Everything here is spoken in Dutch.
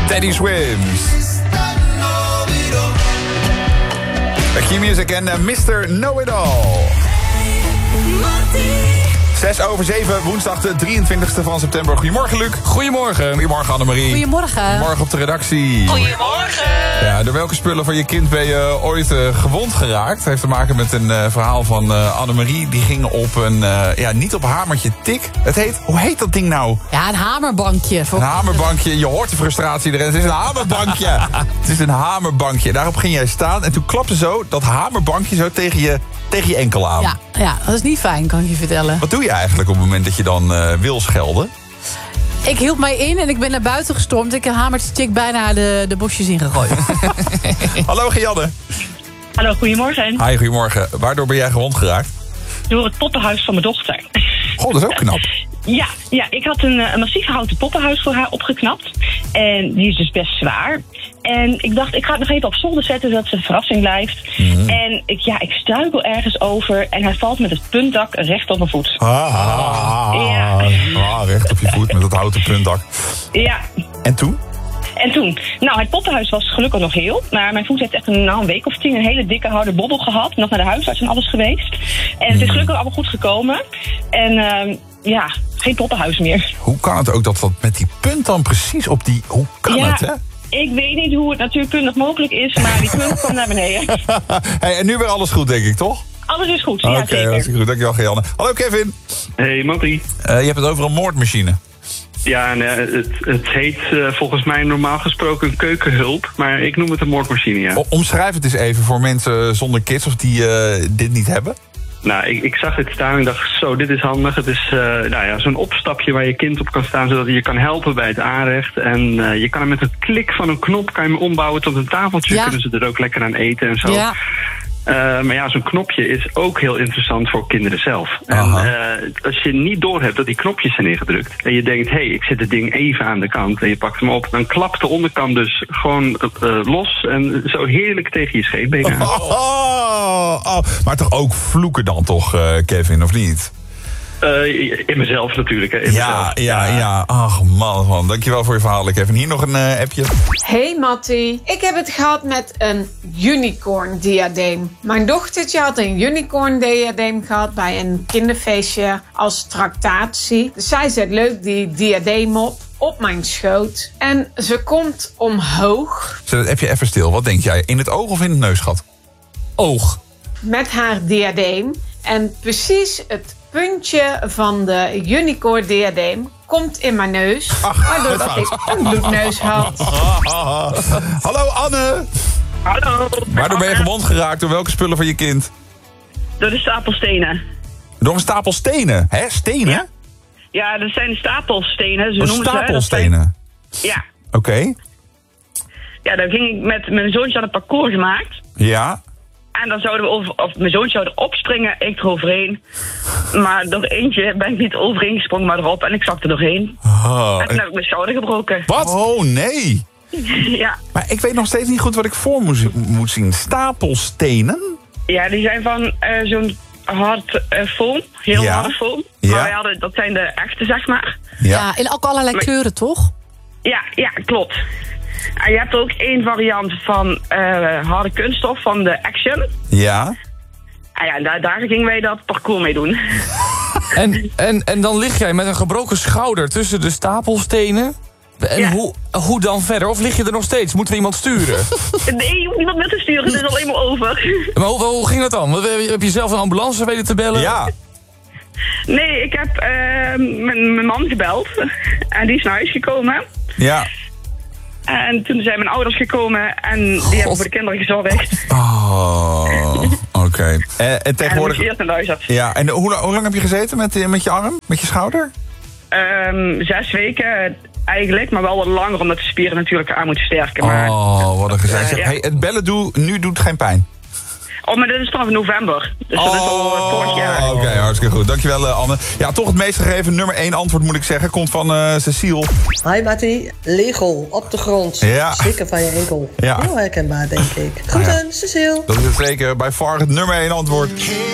Teddy Swims. Q-Music en Mr. Know-It-All. 6:07, woensdag de 23e van september. Goedemorgen, Luc. Goedemorgen. Goedemorgen, Annemarie. Goedemorgen. Goedemorgen op de redactie. Goedemorgen. Ja, door welke spullen van je kind ben je ooit gewond geraakt? Het heeft te maken met een verhaal van Annemarie. Die ging op een, niet op hamertje tik. Hoe heet dat ding nou? Ja, een hamerbankje. Een hamerbankje. Je hoort de frustratie erin. Het is een hamerbankje. Het is een hamerbankje. Daarop ging jij staan en toen klapte zo dat hamerbankje zo tegen je enkel aan. Ja, dat is niet fijn, kan ik je vertellen. Wat doe je eigenlijk op het moment dat je dan wil schelden? Ik hield mij in en ik ben naar buiten gestormd. Ik heb hamertje tik bijna de bosjes ingegooid. Hallo, Gianne. Hallo, goedemorgen. Hi, goedemorgen. Waardoor ben jij gewond geraakt? Door het poppenhuis van mijn dochter. Goh, dat is ook knap. Ja, ik had een massief houten poppenhuis voor haar opgeknapt. En die is dus best zwaar. En ik dacht, ik ga het nog even op zolder zetten, zodat het een verrassing blijft. Mm-hmm. En ik struikel ergens over en hij valt met het puntdak recht op mijn voet. Recht op je voet met dat houten puntdak. Ja. En toen? Nou, het poppenhuis was gelukkig nog heel. Maar mijn voet heeft echt een week of 10 een hele dikke harde bobbel gehad. Nog naar de huisarts en alles geweest. En het is gelukkig allemaal goed gekomen. En geen poppenhuis meer. Hoe kan het ook dat met die punt dan precies op die... Hoe kan het, hè? Ik weet niet hoe het natuurkundig mogelijk is, maar die punt kwam naar beneden. Hey, en nu weer alles goed, denk ik, toch? Alles is goed, Oké, zeker. hartstikke goed. Dankjewel, Gianne. Hallo, Kevin. Hey, Mattie. Je hebt het over een moordmachine. Ja, het heet volgens mij normaal gesproken een keukenhulp, maar ik noem het een moordmachine, ja. Omschrijf het eens even voor mensen zonder kids of die dit niet hebben. Nou, ik zag dit staan en dacht, zo, dit is handig. Het is zo'n opstapje waar je kind op kan staan, zodat hij je kan helpen bij het aanrecht. En je kan hem met een klik van een knop kan je hem ombouwen tot een tafeltje. Ja. Kunnen ze er ook lekker aan eten en zo. Ja. Maar zo'n knopje is ook heel interessant voor kinderen zelf. En als je niet doorhebt dat die knopjes zijn ingedrukt en je denkt, ik zet het ding even aan de kant en je pakt hem op, dan klapt de onderkant dus gewoon los en zo heerlijk tegen je scheenbeen aan. Maar toch ook vloeken dan toch, Kevin, of niet? In mezelf natuurlijk. Hè, Ja. Ach, man. Dankjewel voor je verhaal, Kevin. Hier nog een appje. Hey Mattie, ik heb het gehad met een unicorn diadeem. Mijn dochtertje had een unicorn diadeem gehad bij een kinderfeestje als tractatie. Dus zij zet leuk die diadeem op mijn schoot. En ze komt omhoog. Zet het appje even stil. Wat denk jij? In het oog of in het neusgat? Oog. Met haar diadeem. En precies het puntje van de unicorn diadeem komt in mijn neus. Waardoor dat ik een bloedneus had. Hallo Anne. Hallo. Waardoor ben je gewond geraakt? Door welke spullen van je kind? Door de stapel stenen. Door een stapel stenen? Hè? Stenen? Ja, dat zijn stapelstenen. Zo Een noemen stapelstenen? Ja. Oké. Ja, dan ging ik met mijn zoontje aan een parcours gemaakt. Ja. En dan zouden we mijn zoontje zou erop springen, ik eroverheen. Maar door eentje ben ik niet overheen gesprongen, maar erop. En ik zakte er doorheen. En toen heb ik mijn schouder gebroken. Wat? Oh, nee. Ja. Maar ik weet nog steeds niet goed wat ik voor moet zien. Stapelstenen? Ja, die zijn van zo'n hard foam. Heel harde foam. Ja. Maar wij hadden, dat zijn de echte, zeg maar. Ja, in ook allerlei kleuren, toch? Ja, klopt. En je hebt ook één variant van harde kunststof van de Action. Ja. En ja, daar gingen wij dat parcours mee doen. En dan lig jij met een gebroken schouder tussen de stapelstenen. En hoe dan verder? Of lig je er nog steeds? Moeten we iemand sturen? Nee, je hoeft niemand met te sturen, het is al eenmaal over. Maar hoe ging dat dan? Heb je zelf een ambulance weten te bellen? Ja. Nee, ik heb mijn man gebeld. En die is naar huis gekomen. Ja. En toen zijn mijn ouders gekomen en die hebben voor de kinderen gezorgd. Oh, oké. En tegenwoordig... En eerst naar de huisarts. Ja, en hoe lang heb je gezeten met je arm? Met je schouder? 6 weken eigenlijk, maar wel wat langer omdat de spieren natuurlijk aan moeten sterken. Maar, wat een gezeik. Hey, het bellen nu doet geen pijn. Oh, maar dit is vanaf november. Dus dat is al vorig jaar. Oké, hartstikke goed. Dankjewel, Anne. Ja, toch het meest gegeven nummer 1 antwoord moet ik zeggen. Komt van Cecile. Hi Mattie, Lego op de grond. Ja. Schrikken van je enkel. Ja. Heel herkenbaar, denk ik. Groeten, Cecile. Dat is het zeker bij far het nummer 1 antwoord.